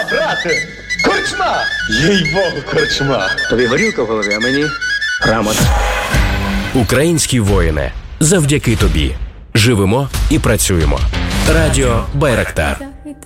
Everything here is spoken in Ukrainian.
брате! Корчма! Їй-богу, корчма! Тобі горілка в голові, а мені грамота. Українські воїни, завдяки тобі живемо і працюємо. Радіо Байрактар.